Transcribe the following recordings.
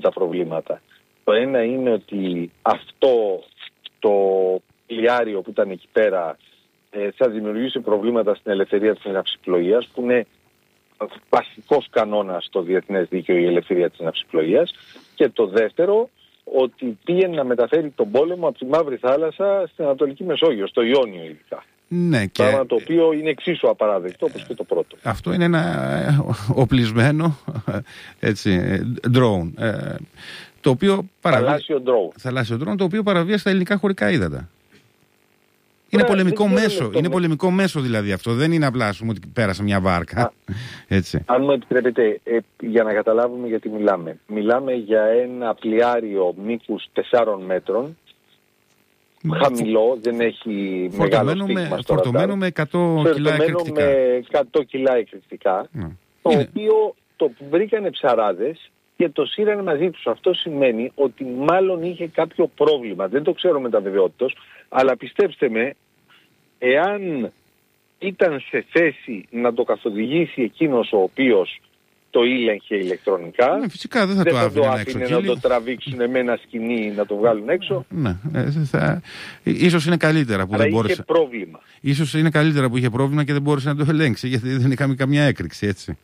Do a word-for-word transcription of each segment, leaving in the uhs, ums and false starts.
τα προβλήματα. Το ένα είναι ότι αυτό το πλοιάριο που ήταν εκεί πέρα ε, θα δημιουργήσει προβλήματα στην ελευθερία της ναυσιπλοείας, που είναι βασικός κανόνας στο διεθνές δίκαιο η ελευθερία της ναυσιπλοείας. Και το δεύτερο, ότι πήγαινε να μεταφέρει τον πόλεμο από τη Μαύρη Θάλασσα στην Ανατολική Μεσόγειο, στο Ιόνιο ειδικά. Ναι, και... Πράγμα το οποίο είναι εξίσου απαράδεκτο όπως και το πρώτο. Αυτό είναι ένα οπλισμένο έτσι, drone. Ε, το οποίο παραβία... Θαλάσσιο drone. Θαλάσσιο drone, το οποίο παραβίασε τα ελληνικά χωρικά ύδατα. Είναι Ρα, πολεμικό μέσο. Είναι με... πολεμικό μέσο δηλαδή αυτό. Δεν είναι απλά ας πούμε, ότι πέρασε μια βάρκα. Α, έτσι. Αν μου επιτρέπετε, ε, για να καταλάβουμε γιατί μιλάμε. Μιλάμε για ένα πλοιάριο μήκους τεσσάρων μέτρων. Χαμηλό, δεν έχει μεγάλο στίγμα στο φορτωμένο με εκατό κιλά εκρηκτικά. με εκατό κιλά εκρηκτικά. Mm. Το είναι. οποίο το βρήκανε ψαράδες και το σύρανε μαζί τους. Αυτό σημαίνει ότι μάλλον είχε κάποιο πρόβλημα. Δεν το ξέρω με τα βεβαιότητος, αλλά πιστέψτε με, εάν ήταν σε θέση να το καθοδηγήσει εκείνος ο οποίος το ήλεγχε ηλεκτρονικά, ναι, φυσικά δεν θα δεν το άφηνε, θα το άφηνε να το τραβήξουν με ένα σκηνή να το βγάλουν έξω. Ναι, θα... ίσως είναι καλύτερα που αλλά δεν μπόρεσε. Είχε πρόβλημα. Ίσως είναι καλύτερα που είχε πρόβλημα και δεν μπόρεσε να το ελέγξει, γιατί δεν είχαμε καμιά έκρηξη, έτσι.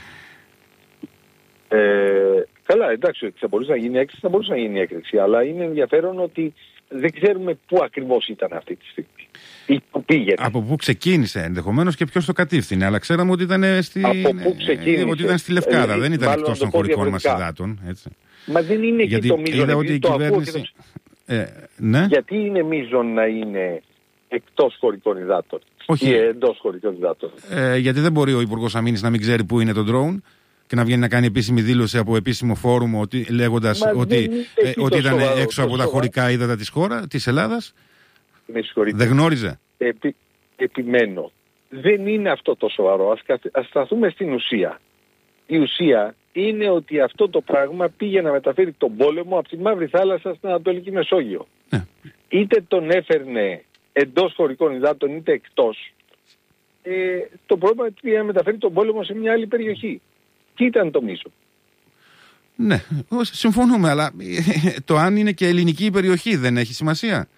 Ε, καλά, εντάξει, θα μπορούσε να γίνει έκρηξη, θα μπορούσε να γίνει έκρηξη, αλλά είναι ενδιαφέρον ότι δεν ξέρουμε πού ακριβώς ήταν αυτή τη στιγμή. Ή πού πήγαινε. Από πού ξεκίνησε ενδεχομένως και ποιος το κατήφθηνε, αλλά ξέραμε ότι ήταν στη, ότι ήταν στη Λευκάδα, ε, δεν ήταν εκτός των χωρικών μας υδάτων. Έτσι. Μα δεν είναι γιατί και το μείζον. Ότι η το κυβέρνηση... ε, ναι. Γιατί είναι μείζον να είναι εκτός χωρικών υδάτων Όχι. ή εντός χωρικών υδάτων. Ε, γιατί δεν μπορεί ο Υπουργός Αμήνης να μην ξέρει πού είναι το drone και να βγαίνει να κάνει επίσημη δήλωση από επίσημο φόρουμ ότι, λέγοντας Μα ότι, ε, ότι ήταν σοβαρό, έξω από τα χωρικά ύδατα της χώρας, της Ελλάδας. Δεν γνώριζε. Επι, επιμένω. Δεν είναι αυτό το σοβαρό. Ας, ας σταθούμε στην ουσία. Η ουσία είναι ότι αυτό το πράγμα πήγε να μεταφέρει τον πόλεμο από τη Μαύρη Θάλασσα στην Ανατολική Μεσόγειο. Ναι. Είτε τον έφερνε εντός χωρικών υδάτων είτε εκτός. Ε, το πρόβλημα πήγε να μεταφέρει τον πόλεμο σε μια άλλη περιοχή. Τι ήταν το μίσο. Ναι, συμφωνούμε, αλλά το αν είναι και ελληνική περιοχή δεν έχει σημασία.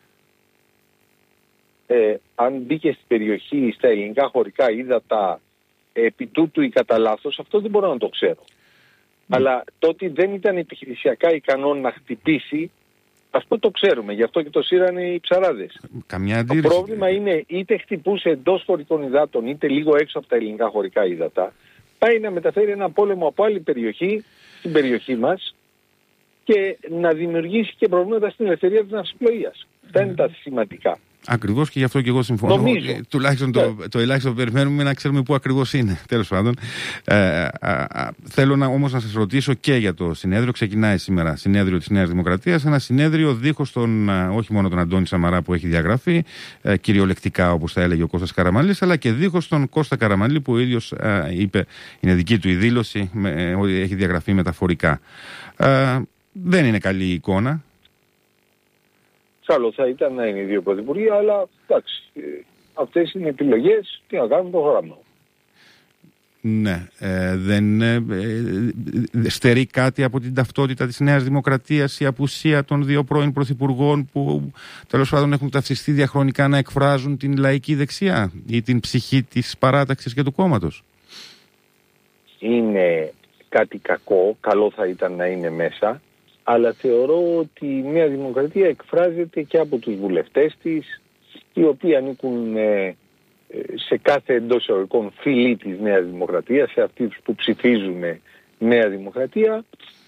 Ε, αν μπήκε στην περιοχή, στα ελληνικά χωρικά ύδατα, επί τούτου ή κατά λάθος, αυτό δεν μπορώ να το ξέρω. Mm. Αλλά το ότι δεν ήταν επιχειρησιακά ικανό να χτυπήσει, αυτό το ξέρουμε. Γι' αυτό και το σύρανε οι ψαράδες. Καμιά αντίρρηση. Το πρόβλημα είναι είτε χτυπούσε εντός χωρικών υδάτων, είτε λίγο έξω από τα ελληνικά χωρικά ύδατα. Πάει να μεταφέρει ένα πόλεμο από άλλη περιοχή, στην περιοχή μας, και να δημιουργήσει και προβλήματα στην ελευθερία της ναυσιπλοείας. Αυτά είναι τα σημαντικά. Ακριβώς, και γι' αυτό και εγώ συμφωνώ. Νομίζω. Ε, τουλάχιστον το, το ελάχιστο που περιμένουμε να ξέρουμε πού ακριβώς είναι. Τέλος πάντων. Ε, α, α, θέλω να, όμως να σας ρωτήσω και για το συνέδριο. Ξεκινάει σήμερα συνέδριο της Νέας Δημοκρατίας. Ένα συνέδριο δίχως τον, όχι μόνο τον Αντώνη Σαμαρά που έχει διαγραφεί, ε, κυριολεκτικά όπως θα έλεγε ο Κώστας Καραμανλής, αλλά και δίχως τον Κώστα Καραμανλή που ο ίδιος ε, είπε, είναι δική του η δήλωση, ε, ότι έχει διαγραφεί μεταφορικά. Ε, δεν είναι καλή η εικόνα. Καλό θα ήταν να είναι οι δύο πρωθυπουργοί, αλλά εντάξει, αυτές είναι επιλογές, τι να κάνουμε, το χωράμε. Ναι, ε, δεν ε, ε, στερεί κάτι από την ταυτότητα της Νέας Δημοκρατίας η απουσία των δύο πρώην πρωθυπουργών που τέλος πάντων έχουν ταυτιστεί διαχρονικά να εκφράζουν την λαϊκή δεξιά ή την ψυχή της παράταξης και του κόμματος. Είναι κάτι κακό, καλό θα ήταν να είναι μέσα. Αλλά θεωρώ ότι η Νέα Δημοκρατία εκφράζεται και από τους βουλευτές της, οι οποίοι ανήκουν ε, σε κάθε εντός εισαγωγικών φυλή της Νέας Δημοκρατίας, σε αυτούς που ψηφίζουν Νέα Δημοκρατία.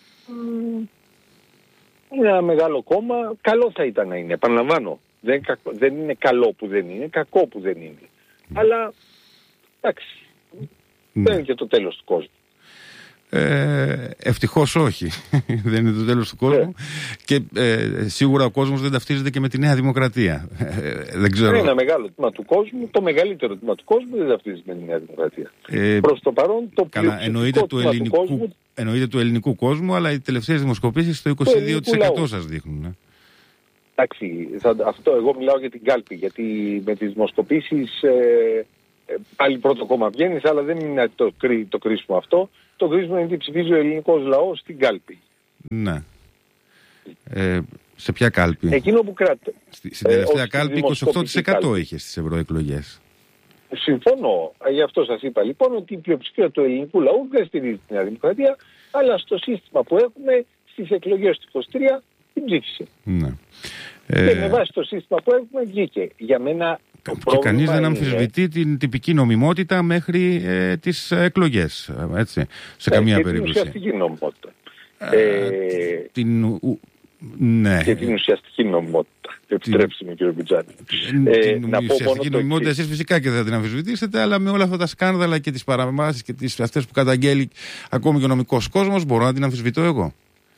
Είναι ένα μεγάλο κόμμα, καλό θα ήταν να είναι, επαναλαμβάνω. Δεν, δεν είναι καλό που δεν είναι, κακό που δεν είναι. Αλλά, εντάξει, δεν είναι και το τέλος του κόσμου. Ε, ευτυχώς όχι. Δεν είναι το τέλος του κόσμου. Yeah. Και ε, σίγουρα ο κόσμος δεν ταυτίζεται και με τη Νέα Δημοκρατία. Ε, δεν ξέρω. Είναι ένα μεγάλο τμήμα του κόσμου, το μεγαλύτερο τμήμα του κόσμου δεν ταυτίζεται με τη Νέα Δημοκρατία. Ε, Προς το παρόν το πλειοψηφικό τμήμα του κόσμου. Εννοείται του ελληνικού κόσμου, αλλά οι τελευταίες δημοσκοπήσεις το είκοσι δύο τοις εκατό σας δείχνουν. Ε. Εντάξει, θα, αυτό εγώ μιλάω για την κάλπη, γιατί με τις δημοσκοπήσεις ε, πάλι πρώτο κόμμα βγαίνεις, αλλά δεν είναι το, το κρίσιμο αυτό. Το κρίσιμο είναι ότι ψηφίζει ο ελληνικός λαός στην κάλπη. Ναι. Ε, σε ποια κάλπη? Εκείνο που κράτε. Στη, στην τελευταία ε, κάλπη είκοσι οκτώ τοις εκατό είχε στις ευρωεκλογές. Συμφωνώ. Γι' αυτό σας είπα λοιπόν ότι η πλειοψηφία του ελληνικού λαού δεν στηρίζει τη Νέα Δημοκρατία, αλλά στο σύστημα που έχουμε στις εκλογές του είκοσι τρία την ψήφισε. Ναι. Και ε... με βάση το σύστημα που έχουμε βγήκε. Για μένα το και κανείς δεν αμφισβητεί είναι... την τυπική νομιμότητα μέχρι ε, τις εκλογές. Έτσι, σε ε, καμία και περίπτωση. Την ουσιαστική νομιμότητα. Ε, ε, την... Ναι. Και την ουσιαστική νομιμότητα. Επιτρέψτε με, κύριε Μπιτζάνη. Την, ε, την να ουσιαστική νομιμότητα εσείς φυσικά και δεν θα την αμφισβητήσετε, αλλά με όλα αυτά τα σκάνδαλα και τις παραβάσεις και τις αυτές που καταγγέλει ακόμη και ο νομικός κόσμος, μπορώ να την αμφισβητώ εγώ?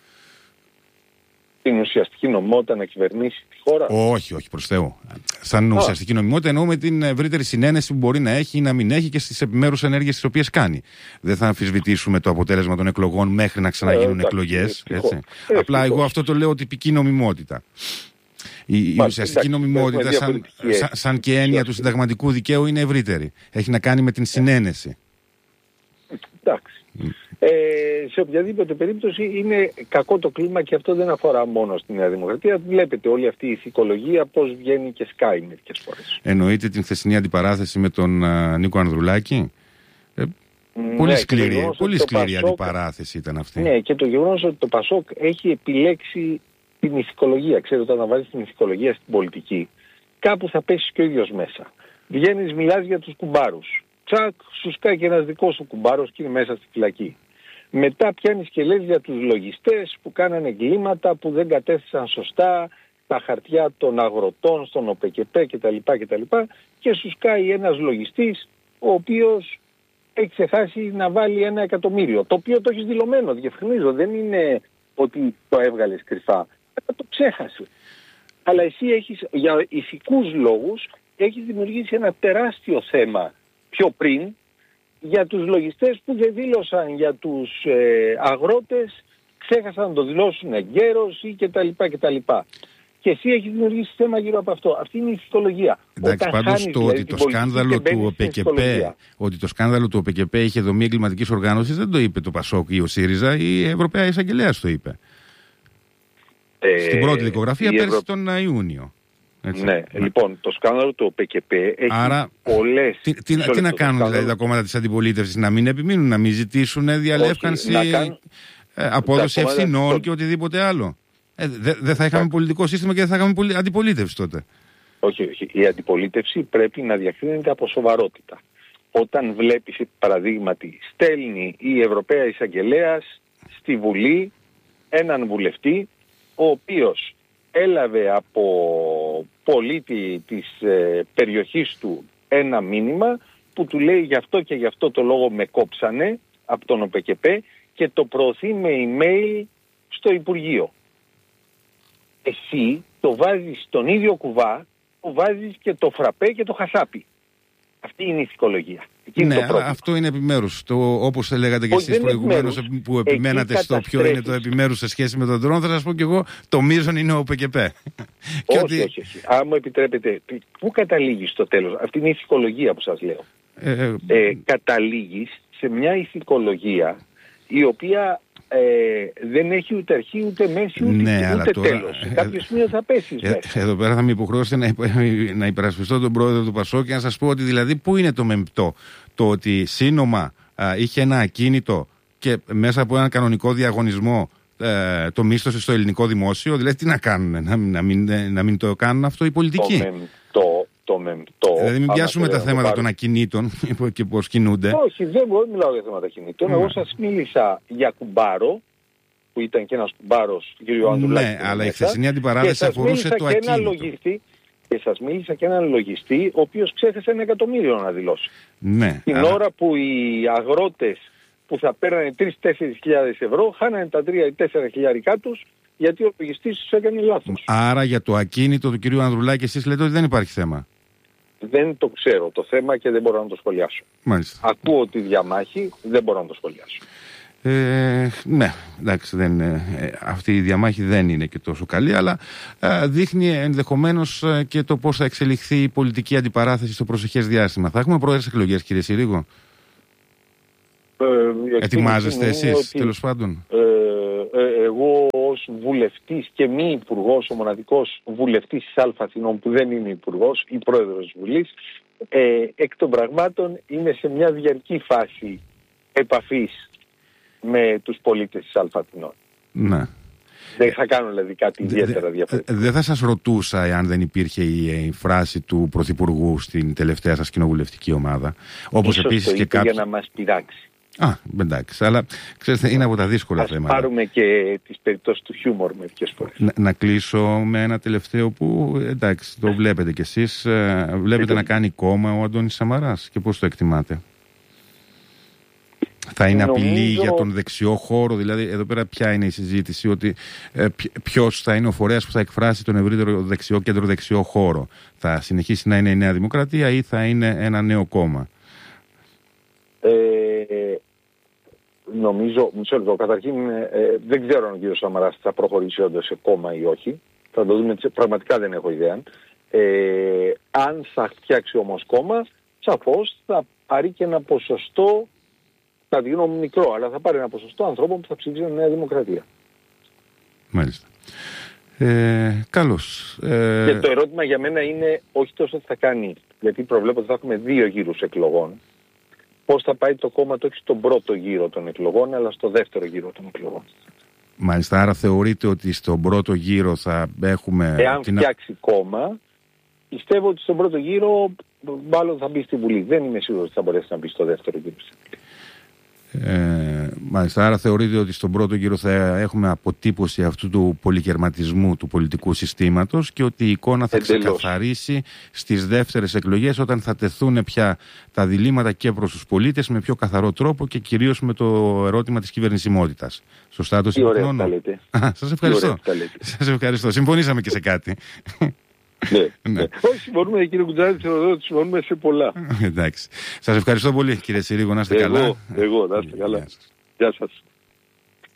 Την ουσιαστική νομιμότητα να κυβερνήσει τη χώρα? Όχι, όχι, προς Θεού. Σαν Α. ουσιαστική νομιμότητα εννοούμε την ευρύτερη συνένεση που μπορεί να έχει ή να μην έχει και στις επιμέρους ενέργειες τις οποίες κάνει. Δεν θα αμφισβητήσουμε το αποτέλεσμα των εκλογών μέχρι να ξαναγίνουν ε, εκλογές. Έτσι. Ε, Απλά εγώ αυτό το λέω τυπική νομιμότητα. Η, η ουσιαστική νομιμότητα, σαν, σαν, σαν και έννοια του συνταγματικού δικαίου, είναι ευρύτερη. Έχει να κάνει με την συνένεση. Εντάξει. Mm. Ε, σε οποιαδήποτε περίπτωση είναι κακό το κλίμα και αυτό δεν αφορά μόνο στη Νέα Δημοκρατία. Βλέπετε όλη αυτή η ηθικολογία πώς βγαίνει και σκάει μερικές φορές. Εννοείται την χθεσινή αντιπαράθεση με τον uh, Νίκο Ανδρουλάκη. Ε, ναι, πολύ σκληρή, πολύ σκληρή Πασόκ, αντιπαράθεση ήταν αυτή. Ναι, και το γεγονός ότι το Πασόκ έχει επιλέξει την ηθικολογία. Ξέρετε, όταν βάζεις την ηθικολογία στην πολιτική, κάπου θα πέσεις και ο ίδιος μέσα. Βγαίνεις, μιλάς για τους κουμπάρους. Τσακ, σου σκάει και ένας δικός σου κουμπάρος και είναι μέσα στη φυλακή. Μετά πιάνεις και λες για τους λογιστές που κάνανε εγκλήματα, που δεν κατέθεσαν σωστά τα χαρτιά των αγροτών στον ΟΠΕΚΕΠΕ κτλ. κτλ. Και σου σκάει ένας λογιστής ο οποίος έχει ξεχάσει να βάλει ένα εκατομμύριο. Το οποίο το έχεις δηλωμένο, διευκρινίζω. Δεν είναι ότι το έβγαλες κρυφά. Το ξέχασε. Αλλά εσύ έχεις, για ηθικούς λόγους, έχεις δημιουργήσει ένα τεράστιο θέμα πιο πριν για τους λογιστές που δεν δήλωσαν για τους ε, αγρότες, ξέχασαν να το δηλώσουν εγκαίρως ή κτλ. κτλ. Και εσύ έχεις δημιουργήσει θέμα γύρω από αυτό. Αυτή είναι η ηθικολογία. Εντάξει, πάντως το ότι το σκάνδαλο του ΟΠΕΚΕΠΕ, ότι το σκάνδαλο του ΟΠΕΚΕΠΕ είχε δομή εγκληματικής οργάνωσης, δεν το είπε το Πασόκ ή ο ΣΥΡΙΖΑ, η Ευρωπαία Εισαγγελέας το είπε. Ε, Στην πρώτη δικογραφία πέρσι Ευρω... τον Ιούνιο. Έτσι. Ναι, λοιπόν, το σκάνδαλο του ΟΠΕΚΕΠΕ έχει Άρα, πολλές... Τι, τι, τι να κάνουν σκάνδαλο... δηλαδή τα κόμματα της αντιπολίτευσης, να μην επιμείνουν, να μην ζητήσουν διαλεύκανση, Όχι, κάνουν... ε, απόδοση ευθυνών το... και οτιδήποτε άλλο. Ε, δεν δε θα είχαμε πολιτικό σύστημα και δεν θα είχαμε πολι... αντιπολίτευση τότε. Όχι, όχι. Η αντιπολίτευση πρέπει να διακρίνεται από σοβαρότητα. Όταν βλέπεις, παραδείγματι, στέλνει η Ευρωπαία Εισαγγελέας στη Βουλή έναν βουλευτή, ο οποίος έλαβε από πολίτη της ε, περιοχής του ένα μήνυμα που του λέει γι' αυτό και γι' αυτό το λόγο με κόψανε από τον ΟΠΕΚΕΠΕ και το προωθεί με email στο Υπουργείο. Εσύ το βάζεις στον ίδιο κουβά, το βάζεις και το φραπέ και το χασάπι. Αυτή είναι η ηθικολογία. Ναι, αλλά αυτό είναι επιμέρους. Το, όπως λέγατε και εσείς προηγουμένως που επιμένατε στο ποιο είναι το επιμέρους σε σχέση με τον τρόνο, θα σας πω και εγώ, το μείζον είναι ο ΟΠΕΚΕΠΕ. Όχι, ότι... όχι, όχι. Αν μου επιτρέπετε, πού καταλήγεις στο τέλος? Αυτή είναι η ηθικολογία που σας λέω. Ε, ε, ε, καταλήγεις σε μια ηθικολογία η οποία ε, δεν έχει ούτε αρχή, ούτε μέση, ούτε, ναι, ούτε τώρα, τέλος. Σε κάποιο σημείο θα πέσεις ε, μέσα. Εδώ πέρα θα με υποχρεώσετε να, να υπερασπιστώ τον πρόεδρο του Πασόκ και να σας πω ότι δηλαδή πού είναι το μεμπτό? Το ότι σύνομα α, είχε ένα ακίνητο και μέσα από έναν κανονικό διαγωνισμό ε, το μίσθωσε στο ελληνικό δημόσιο, δηλαδή τι να κάνουν, να, να, μην, να μην το κάνουν αυτό οι πολιτικοί? Το μεμπτό, το μεμπτό. Δηλαδή μην πιάσουμε τα θέματα των ακινήτων και πώς κινούνται. Όχι, δεν μπορώ, μιλάω για θέματα ακινήτων. Mm. Εγώ σας μίλησα για κουμπάρο, που ήταν και ένας κουμπάρος του κ. Ανδρουλάκη. Ναι, αλλά η χθεσινή αντιπαράθεση αφορούσε το ακίνητο. Λογιστή, και σας μίλησα και έναν λογιστή, ο οποίος ξέχασε ένα εκατομμύριο να δηλώσει. Ναι. Την αλλά... ώρα που οι αγρότες που θα παίρνανε τρεις με τέσσερις χιλιάδες ευρώ, χάνανε τα τρία ή τέσσερα χιλιάρικα τους, γιατί ο λογιστής τους έκανε λάθος. Άρα για το ακίνητο του κ. Ανδρουλάκη εσείς λέτε ότι δεν υπάρχει θέμα? Δεν το ξέρω το θέμα και δεν μπορώ να το σχολιάσω. Μάλιστα. Ακούω τη διαμάχη, δεν μπορώ να το σχολιάσω. Ε, ναι, εντάξει, δεν, ε, αυτή η διαμάχη δεν είναι και τόσο καλή, αλλά ε, δείχνει ενδεχομένως ε, και το πώς θα εξελιχθεί η πολιτική αντιπαράθεση στο προσεχές διάστημα. Θα έχουμε πρόεδρες εκλογές, κύριε Συρίγο? Ε, Ετοιμάζεστε εσείς, ότι, τέλος πάντων? Ε, ε, εγώ μοναδικός βουλευτής και μη υπουργός, ο μοναδικός βουλευτής της Αλφα Αθηνών που δεν είναι υπουργός ή πρόεδρος της Βουλής, ε, εκ των πραγμάτων είναι σε μια διαρκή φάση επαφής με τους πολίτες της Αλφα Αθηνών. Ναι. Δεν θα κάνω δηλαδή κάτι ιδιαίτερα διαφορετικό. Δεν θα σας ρωτούσα εάν δεν υπήρχε η, η φράση του Πρωθυπουργού στην τελευταία σας κοινοβουλευτική ομάδα. Όπως Ίσως επίσης το και κάποιος... για να μας πειράξει. Α, εντάξει, αλλά ξέρετε, είναι από τα δύσκολα Ας θέματα. Ας πάρουμε και τις περιπτώσεις του χιούμορ μερικές φορές. Να, να κλείσω με ένα τελευταίο που, εντάξει, το βλέπετε κι εσείς. Ε, βλέπετε να κάνει κόμμα ο Αντώνης Σαμαράς και πώς το εκτιμάτε? Θα είναι Νομίζω... απειλή για τον δεξιό χώρο? Δηλαδή, εδώ πέρα ποια είναι η συζήτηση, ότι ε, ποιος θα είναι ο φορέας που θα εκφράσει τον ευρύτερο δεξιό, κέντρο-δεξιό χώρο? Θα συνεχίσει να είναι η Νέα Δημοκρατία ή θα είναι ένα νέο κόμμα? Ε, νομίζω, μισό λεπτό, καταρχήν ε, δεν ξέρω αν ο κ. Σαμαράς θα προχωρήσει όντως σε κόμμα ή όχι. Θα το δούμε, πραγματικά δεν έχω ιδέα. Ε, αν θα φτιάξει όμως κόμμα, σαφώς θα πάρει και ένα ποσοστό, θα τη γνώμη μικρό, αλλά θα πάρει ένα ποσοστό ανθρώπων που θα ψηφίσουν Νέα Δημοκρατία. Μάλιστα. Ε, καλώς. Ε... Και το ερώτημα για μένα είναι όχι τόσο τι θα κάνει, γιατί προβλέπω ότι θα έχουμε δύο γύρους εκλογών. Πώς θα πάει το κόμμα το όχι στον πρώτο γύρο των εκλογών, αλλά στο δεύτερο γύρο των εκλογών. Μάλιστα, άρα θεωρείτε ότι στον πρώτο γύρο θα έχουμε... Εάν την... φτιάξει κόμμα, πιστεύω ότι στον πρώτο γύρο μάλλον θα μπει στη Βουλή. Δεν είμαι σίγουρος ότι θα μπορέσει να μπει στο δεύτερο γύρο. Ε, μάλιστα, άρα θεωρείτε ότι στον πρώτο γύρο θα έχουμε αποτύπωση αυτού του πολυκερματισμού του πολιτικού συστήματος και ότι η εικόνα θα Εντελώς. ξεκαθαρίσει στις δεύτερες εκλογές, όταν θα τεθούν πια τα διλήμματα και προς τους πολίτες με πιο καθαρό τρόπο και κυρίως με το ερώτημα της κυβερνησιμότητας. Σωστά το συμφωνώ? Σας ευχαριστώ. Σας ευχαριστώ. Συμφωνήσαμε και σε κάτι. Ναι, ναι. Όχι, συμφωνούμε, κύριε Κουτζάρη, θεωρώ ότι συμφωνούμε σε πολλά. Εντάξει. Σας ευχαριστώ πολύ, κύριε Συρίγο, να είστε εγώ, καλά. Εγώ, να είστε καλά. Γεια σας.